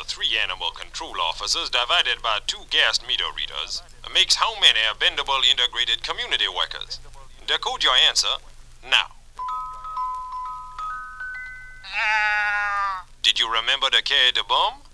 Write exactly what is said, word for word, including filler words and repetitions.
three animal control officers divided by two gas meter readers makes how many bendable integrated community workers? Decode your answer now. Did you remember to carry the bomb?